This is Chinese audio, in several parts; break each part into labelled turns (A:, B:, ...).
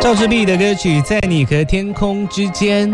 A: 赵志碧的歌曲《在你和天空之间》。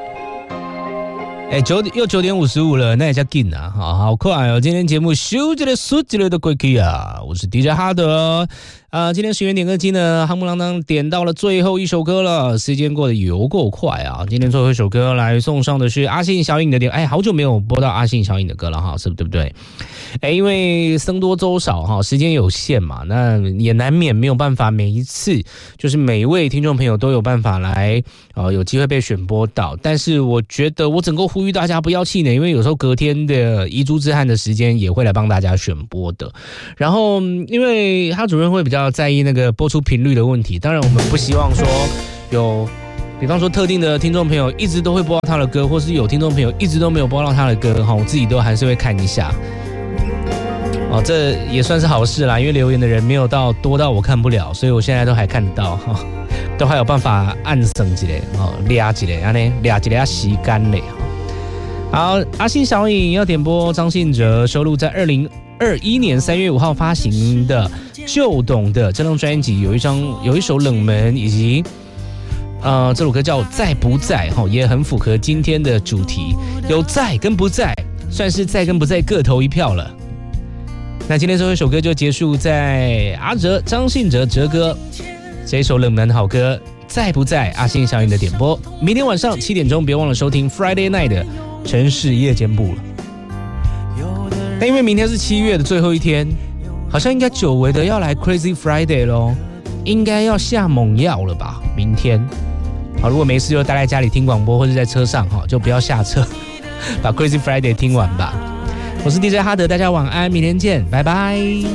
A: 又9点55了，那也叫紧啊，好快哦！今天节目咻一个速一个的过去啊，我是 DJ 哈德。今天10元点歌机呢，夯不啷当点到了最后一首歌了，时间过得有够快啊！今天最后一首歌来送上的是阿信小影的点，好久没有播到阿信小影的歌了哈，是不对不对？因为僧多粥少哈，时间有限嘛，那也难免没有办法每一次就是每一位听众朋友都有办法来有机会被选播到，但是我觉得我整个呼吁大家不要气馁，因为有时候隔天的遗珠之憾的时间也会来帮大家选播的。然后因为他主任会比较在意那个播出频率的问题，当然我们不希望说有比方说特定的听众朋友一直都会播到他的歌，或是有听众朋友一直都没有播到他的歌，我自己都还是会看一下。这也算是好事啦，因为留言的人没有多到我看不了，所以我现在都还看得到，都还有办法按省一下，抓一下，抓一下时间嘞。好，阿信小影要点播张信哲收录在2021年3月5号发行的《就懂的》这张专辑，有一首冷门，以及这首歌叫《在不在》，也很符合今天的主题，有在跟不在，算是在跟不在各投一票了。那今天最后一首歌就结束在张信哲哲哥这一首冷门好歌在不在，阿信小影的点播。明天晚上7点钟别忘了收听 Friday Night 的城市夜间部了。但因为明天是7月的最后一天，好像应该久违的要来 Crazy Friday 咯，应该要下猛药了吧？明天好，如果没事就待在家里听广播，或者在车上就不要下车，把 Crazy Friday 听完吧。我是 DJ 哈德，大家晚安，明天见，拜拜。